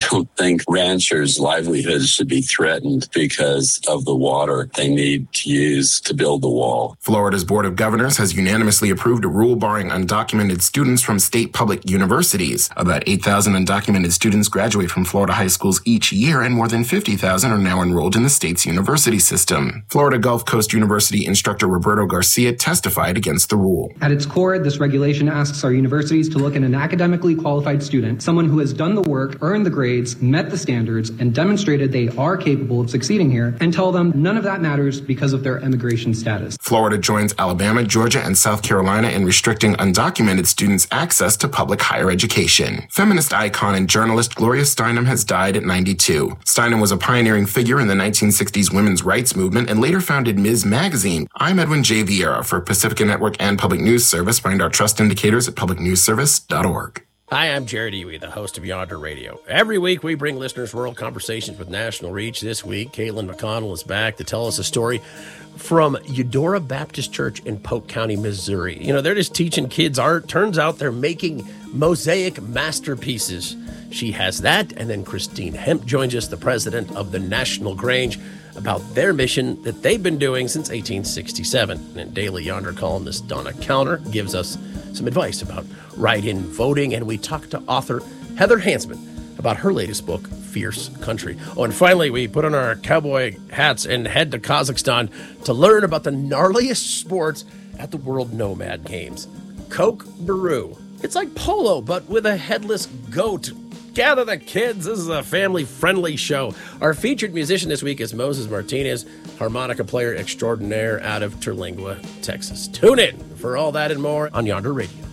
don't think ranchers' livelihoods should be threatened because of the water they need to use to build the wall. Florida's Board of Governors has unanimously approved a rule barring undocumented students from state public universities. About 8,000 undocumented students graduate from Florida high schools each year, and more than 50,000 are now enrolled in the state's university system. Florida Gulf Coast University instructor Roberto Garcia testified against the rule. At its core, this regulation asks our universities to look at an academically qualified student, someone who has done the work, earned the grades, met the standards, and demonstrated they are capable of succeeding here, and tell them none of that matters because of their immigration status. Florida joins Alabama, Georgia, and South Carolina in restricting undocumented students' access to public higher education. Feminist icon and journalist Gloria Steinem has died at 92. Steinem was a pioneering figure in the 1960s women's rights movement and later founded Ms. Magazine. I'm Edwin J. Vieira for Pacifica Network and Public News Service. Find our trust indicators at publicnewsservice.org. Hi, I'm Jared Ewey, the host of Yonder Radio. Every week, we bring listeners rural conversations with national reach. This week, Caitlin McConnell is back to tell us a story from Eudora Baptist Church in Polk County, Missouri. You know, they're just teaching kids art. Turns out they're making mosaic masterpieces. She has that, and then Christine Hemp joins us, the president of the National Grange, about their mission that they've been doing since 1867. And Daily Yonder columnist Donna Counter gives us some advice about write-in voting, and we talk to author Heather Hansman about her latest book, Fierce Country. Oh, and finally, we put on our cowboy hats and head to Kazakhstan to learn about the gnarliest sports at the World Nomad Games. Koch Baru. It's like polo, but with a headless goat. Gather the kids. This is a family-friendly show. Our featured musician this week is Moses Martinez, harmonica player extraordinaire out of Terlingua, Texas. Tune in for all that and more on Yonder Radio.